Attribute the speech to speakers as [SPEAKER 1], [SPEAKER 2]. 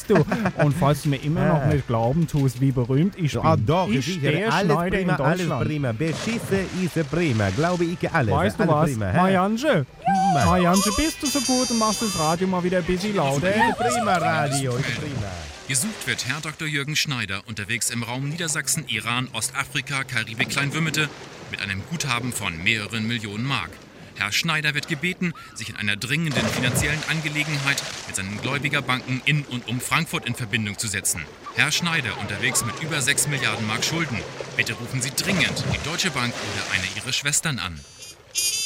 [SPEAKER 1] weißt du. Und falls du mir immer noch nicht glauben tust, wie berühmt ich bin.
[SPEAKER 2] Ja, doch,
[SPEAKER 1] ich
[SPEAKER 2] sicher.
[SPEAKER 1] der
[SPEAKER 2] Alles
[SPEAKER 1] Schneider
[SPEAKER 2] prima,
[SPEAKER 1] in
[SPEAKER 2] alles
[SPEAKER 1] Deutschland.
[SPEAKER 2] prima. Beschissen ist prima, glaube ich alles.
[SPEAKER 1] Weißt du
[SPEAKER 2] alles
[SPEAKER 1] was,
[SPEAKER 2] prima, hä?
[SPEAKER 1] Marianne? Marianne, bist du so gut und machst das Radio mal wieder ein bisschen lauter?
[SPEAKER 2] Prima Radio, ist prima.
[SPEAKER 3] Gesucht wird Herr Dr. Jürgen Schneider, unterwegs im Raum Niedersachsen, Iran, Ostafrika, Karibik, Kleinwümmete, mit einem Guthaben von mehreren Millionen Mark. Herr Schneider wird gebeten, sich in einer dringenden finanziellen Angelegenheit mit seinen Gläubigerbanken in und um Frankfurt in Verbindung zu setzen. Herr Schneider unterwegs mit über 6 Milliarden Mark Schulden. Bitte rufen Sie dringend die Deutsche Bank oder eine Ihrer Schwestern an.